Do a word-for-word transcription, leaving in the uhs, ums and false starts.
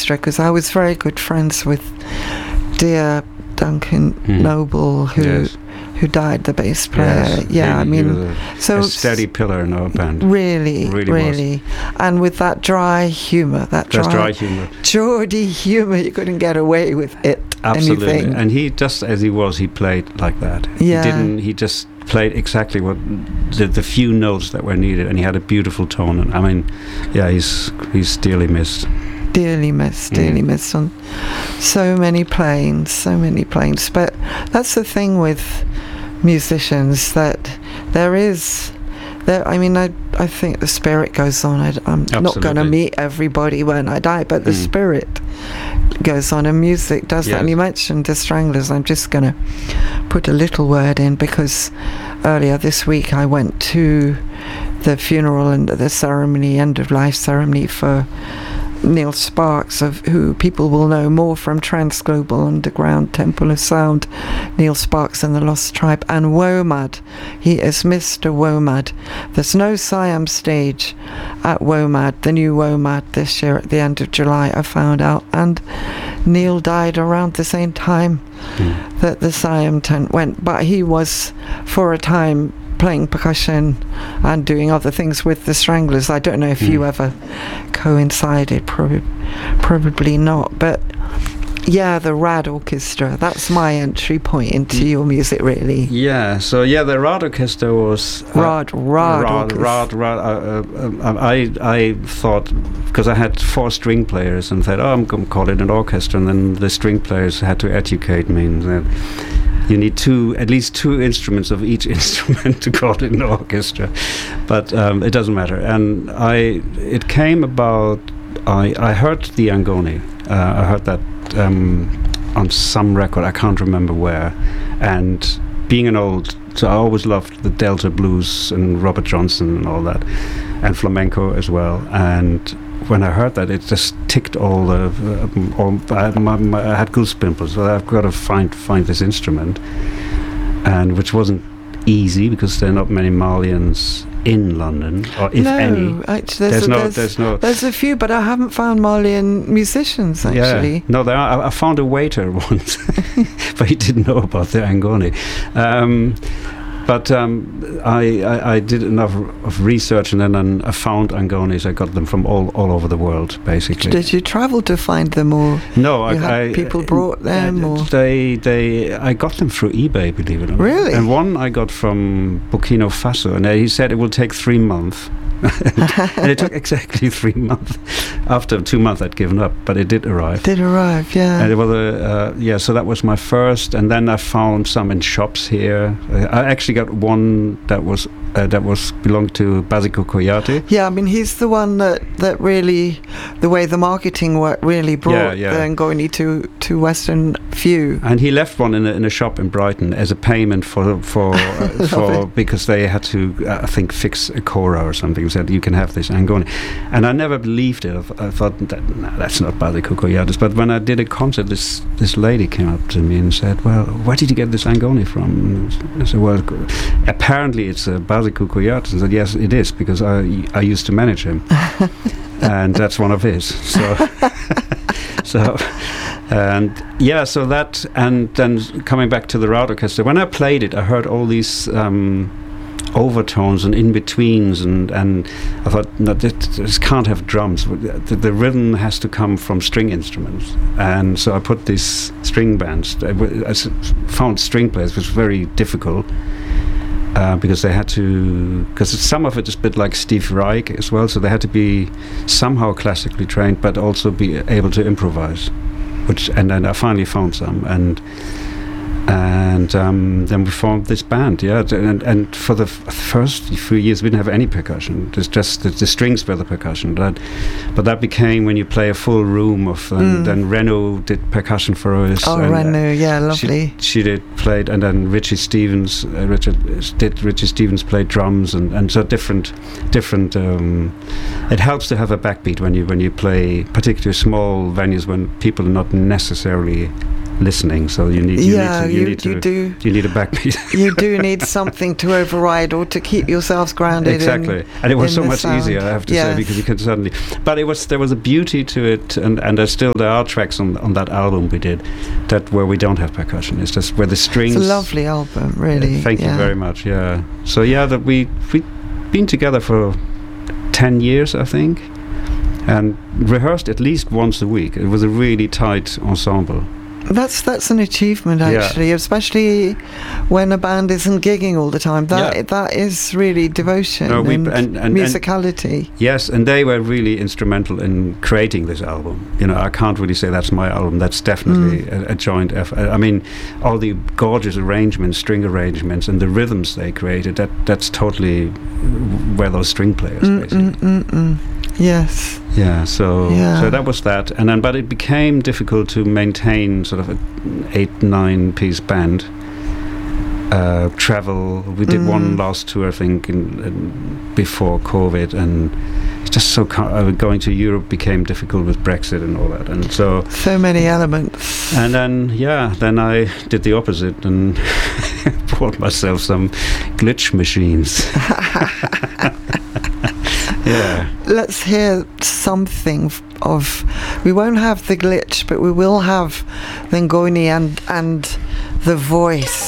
orchestra, because I was very good friends with dear Duncan Mm. Noble, who Yes. who died, the bass player. Yes, yeah, he- I he mean, was a, so a steady pillar in our band. really, Really really, was. and with that dry humour, that That's dry, dry humour. Geordie humour, you couldn't get away with it. Absolutely. Anything. And he, just as he was, he played like that. Yeah. He didn't. He just played exactly what the, the few notes that were needed, and he had a beautiful tone. And I mean, yeah, he's he's dearly missed. Dearly missed, Mm. dearly missed on so many planes, so many planes. But that's the thing with musicians, that there is, there. I mean, I I think the spirit goes on. I, I'm not going to Absolutely. meet everybody when I die, but the Mm. spirit goes on, and music does that. Yes. And you mentioned the Stranglers. I'm just going to put a little word in, because earlier this week I went to the funeral and the ceremony, end of life ceremony for Neil Sparks, of who people will know more from Transglobal Underground, Temple of Sound, Neil Sparks and the Lost Tribe, and WOMAD. He is Mister WOMAD. There's no Siam stage at WOMAD, the new WOMAD this year at the end of July, I found out, and Neil died around the same time Mm. that the Siam tent went, but he was for a time playing percussion and doing other things with the Stranglers. I don't know if Mm. you ever coincided, probably probably not, but yeah, the Rad Orchestra, that's my entry point into Mm. your music, really. Yeah. So yeah, the Rad Orchestra was uh, Rad, Rad, Rad, Orchestra. Rad, Rad, uh, uh, I, I thought, because I had four string players, and thought, oh, I'm going to call it an orchestra, and then the string players had to educate me, and said, you need two, at least two instruments of each instrument to call it an orchestra, but um, it doesn't matter. And I, it came about, I, I heard the Angoni, uh, I heard that um, on some record, I can't remember where, and being an old, so I always loved the Delta blues and Robert Johnson and all that, and flamenco as well. And when I heard that, it just ticked all the, uh, all, I, my, my, I had goosebumps. So I've got to find find this instrument, and which wasn't easy because there are not many Malians in London, or if no, any. actually, there's, There's a, no, there's, there's no. there's a few, but I haven't found Malian musicians, actually. Yeah, no, there are, I, I found a waiter once, but he didn't know about the Angoni. Um, but um, I, I, I did enough of research, and then um, I found Angonis. I got them from all, all over the world, basically. Did you travel to find them, or No, you I, had I people brought them, uh, or they they I got them through eBay, believe it or not. Really? And one I got from Burkina Faso, and uh, he said it will take three months. And it took exactly three months. After two months, I'd given up, but it did arrive. did arrive? Yeah. And it was a uh, yeah. So that was my first, and then I found some in shops here. Uh, I actually got one that was uh, that was belonged to Basico Koyate. Yeah, I mean, he's the one that, that really, the way the marketing worked, really brought yeah. the Ngoni to, to Western view. And he left one in a, in a shop in Brighton as a payment for for uh, for it. because they had to uh, I think fix a Cora or something. He said you can have this Angoni, and I never believed it. I, th- I thought that no, that's not Basico Koyates. But when I did a concert, this this lady came up to me and said, "Well, where did you get this Angoni from?" And I said, "Well, apparently it's a Basico Koyates." And I said, "Yes, it is, because I I used to manage him." And that's one of his. So, so, and yeah, so that, and then coming back to the Rad Orchestra, when I played it, I heard all these um, overtones and in-betweens, and, and I thought, no, this, this can't have drums. The, the rhythm has to come from string instruments. And so I put these string bands. I, w- I s- found string players, which was very difficult. Uh, because they had to, because some of it is a bit like Steve Reich as well, so they had to be somehow classically trained, but also be able to improvise. Which, and then I finally found some, and and um, then we formed this band. Yeah, t- and and for the f- first few years we didn't have any percussion. There's just the, the strings were the percussion. That, but that became when you play a full room of. Um, Mm. Then Reno did percussion for us. Oh, and, uh, Renu, yeah, lovely. she, she did played, and then Richie Stevens, uh, Richard uh, did Richie Stevens played drums, and, and so different, different. Um, it helps to have a backbeat when you when you play particularly small venues when people are not necessarily listening. So you need, you yeah, need to, you, you, need to, you do. you need a backbeat. You do need something to override or to keep yourselves grounded. Exactly, in, and it was in so the much sound. easier, I have to yes. say, because you can suddenly. But it was there was a beauty to it, and and there's still there are tracks on on that album we did, that where we don't have percussion. It's just where the strings. It's a lovely album, really. Uh, thank yeah. you very much. Yeah. So yeah, that we we been together for ten years, I think, and rehearsed at least once a week. It was a really tight ensemble. That's that's an achievement, actually, Yeah. especially when a band isn't gigging all the time. That Yeah. that is really devotion No, we- and, and- and- musicality. Yes, and they were really instrumental in creating this album. You know, I can't really say that's my album. That's definitely Mm. a, a joint effort. I mean, all the gorgeous arrangements, string arrangements, and the rhythms they created, that that's totally where those string players, Mm, basically. mm, mm, mm. Yes. Yeah, so Yeah. so that was that, and then but it became difficult to maintain sort of an eight nine piece band. Uh, travel. We did Mm. one last tour, I think, in, in before COVID, and it's just so co- uh, going to Europe became difficult with Brexit and all that, and so So many elements. and then yeah, then I did the opposite and bought myself some glitch machines. Yeah. Let's hear something f- of. We won't have the glitch, but we will have the Ngoni and and the voice.